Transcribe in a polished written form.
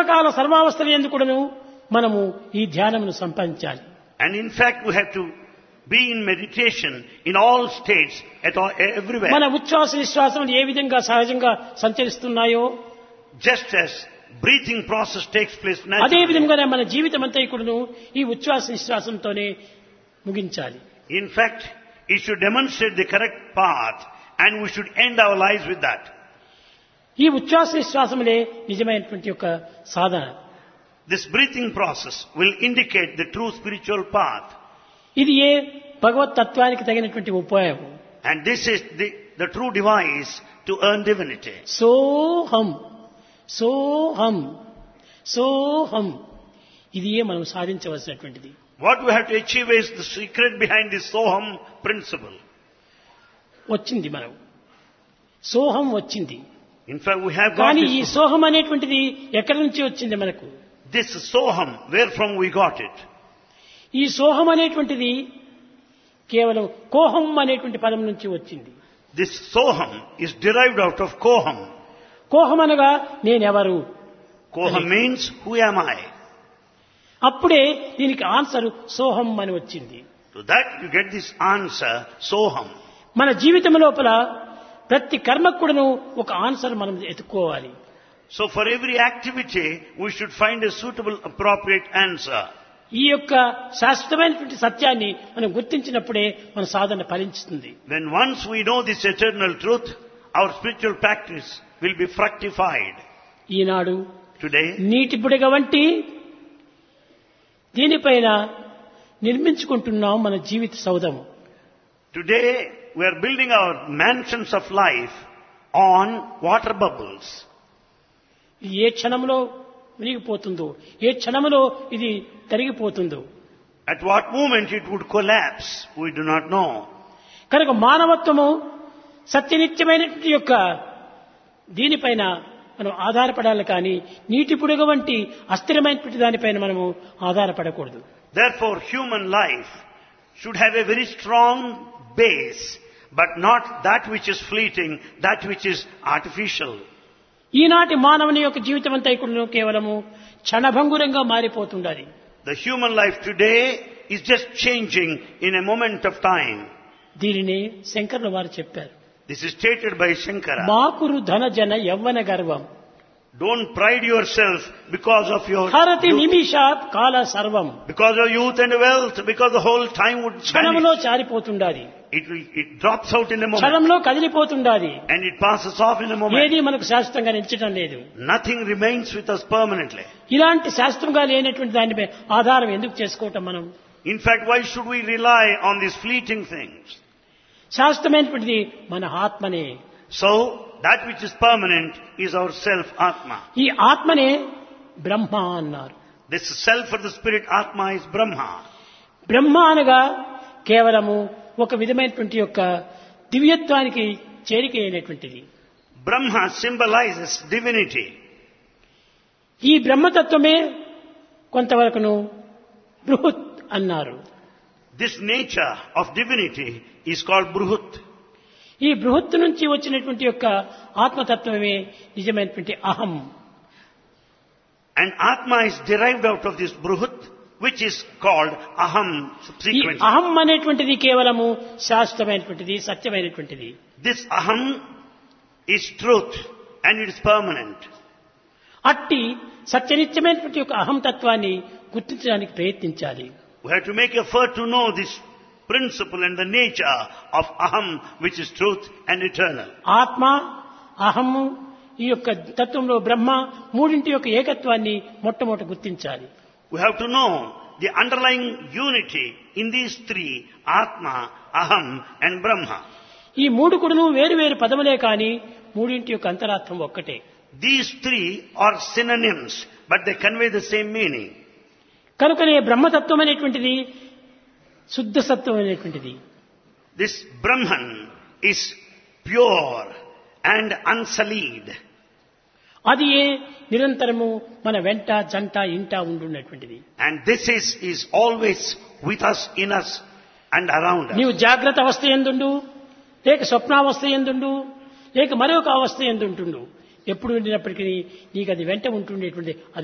సర్వకాల సర్వావస్థల యందు కూడాను మనము ఈ ధ్యానమును సంపాదించాలి. And in fact, we have to be in meditation in all states, everywhere. మన ఉచ్ఛ్వాస నిశ్వాసములు ఏ విధంగా సహజంగా సంచరిస్తున్నాయో Just as breathing process takes place అదే naturally. విధంగానే మన జీవితం అంతా కూడాను ఈ ఉచ్ఛ్వాస నిశ్వాసంతోనే ముగించాలి. In fact, it should demonstrate the correct path and we should end our lives with that. ఈ ఉచ్ఛ్వాస నిశ్వాసములే నిజమైనటువంటి యొక్క సాధన. This breathing process will indicate the true spiritual path. ఇది ఏ భగవత్ తత్వానికి తగినటువంటి ఉపాయం. And this is the true device to earn divinity. సోహం సోహం సోహం ఇది ఏ మనం సాధించవలసినటువంటిది. What we have to achieve is the secret behind this Soham principle. వచ్చింది మనం సోహం వచ్చింది. In fact, we have got కానీ ఈ this, సోహం అనేటువంటిది ఎక్కడి నుంచి వచ్చింది మనకు? this Soham, where from we got it. ఈ సోహం అనేటువంటిది కేవలం కోహం అనేటువంటి పదం నుంచి వచ్చింది. This Soham is derived out of Koham. కోహం అనగా నేనెవరు, Koham means, who am I? అప్పుడే దీనికి ఆన్సర్ సోహం అని వచ్చింది. To that you get this answer, Soham. మన జీవితం లోపల ప్రతి కర్మకు కూడాను ఒక ఆన్సర్ మనం ఎత్తుకోవాలి. So for every activity, we should find a suitable, appropriate answer. ఈ యొక్క శాశ్వతమైనటువంటి సత్యాన్ని మనం గుర్తించినప్పుడే మన సాధన ఫలించుతుంది. When once we know this eternal truth, our spiritual practice will be fructified. Eenadu Today, నీటి బుడగ వంటి దీనిపైన నిర్మించుకుంటున్నాం మన జీవిత సౌధము. today we are building our mansions of life on water bubbles. ఇది ఏ క్షణంలో మునిగిపోతుందో, ఏ క్షణంలో ఇది తరిగిపోతుందో. At what moment it would collapse, we do not know. కనుక మానవత్వము సత్యనిత్యమైనటువంటి యొక్క దీనిపైన మనం ఆధారపడాలి కానీ నీటి బుడగ వంటి అస్థిరమైనటువంటి దానిపైన మనము ఆధారపడకూడదు. Therefore, human life should have a very strong base, but not that which is fleeting, that which is artificial. ఈనాటి మానవుని యొక్క జీవితం అంతా ఇక్కడ కేవలము క్షణభంగురంగా మారిపోతుండాలి. The human life today is just changing in a moment of time. దీనిని శంకరుల వారు చెప్పారు. This is stated by Shankara. మాకురు ధన జన యవ్వన గర్వం Don't pride yourself because of your హరతి youth, నిమిషాత్ కాల సర్వం. because of youth and wealth, because the whole time would క్షణంలో vanish. చారిపోతుండాలి, It drops out in a moment క్షణంలో కదిలిపోతుండాలి. and it passes off in a moment. ఏది మనకు శాశ్వతంగా నిలిచడం లేదు. Nothing remains with us permanently. ఇలాంటి శాస్త్రంగా లేనటువంటి దానిపై ఆధారం ఎందుకు చేసుకోవటం మనం? In fact, why should we rely on these fleeting things? శాస్త్రమైనటువంటిది మన ఆత్మనే. So, that which is permanent is our self, Atma. ఈ ఆత్మనే బ్రహ్మ అన్నారు. This self for the spirit, Atma, is Brahma. బ్రహ్మ అనగా కేవలము ఒక విధమైనటువంటి యొక్క దివ్యత్వానికి చేరిక అయినటువంటిది. Brahma symbolizes divinity. ఈ బ్రహ్మతత్వమే కొంతవరకును బృహత్ అన్నారు. This nature of divinity is called Bruhut. ఈ బృహత్తు నుంచి వచ్చినటువంటి యొక్క ఆత్మతత్వమే నిజమైనటువంటి అహం. And Atma is derived out of this Bruhut, which is called Aham ఈ subsequently. అహం అనేటువంటిది కేవలము శాశ్వతమైనటువంటిది, సత్యమైనటువంటిది. This Aham is truth and it is permanent. అట్టి సత్యనిత్యమైనటువంటి యొక్క అహం తత్వాన్ని గుర్తించడానికి ప్రయత్నించాలి. We have to make effort to know this principle and the nature of Aham, which is truth and eternal. ఆత్మ, అహము, ఈ యొక్క తత్వంలో బ్రహ్మ మూడింటి యొక్క ఏకత్వాన్ని మొట్టమొదట గుర్తించాలి. We have to know the underlying unity in these three, Atma, Aham and Brahma. ఈ మూడు కూడాను వేరు వేరు పదములే కానీ మూడింటి యొక్క అంతరార్థం ఒక్కటే. These three are synonyms, but they convey the same meaning. కనుకనే బ్రహ్మతత్వం అనేటువంటిది శుద్ధ సత్వం అనేటువంటిది. This Brahman is pure and unsullied. అది ఏ నిరంతరము మన వెంట జంట ఇంట ఉండున్నటువంటిది. And this is always with us, in us and around us. నీవు జాగ్రత్త అవస్థ ఎందుండు, లేక స్వప్నావస్థ ఎందుండు, లేక మరొక అవస్థ ఎందుంటుండు, ఎప్పుడు ఉండినప్పటికీ నీకు అది వెంట ఉంటుండేటువంటి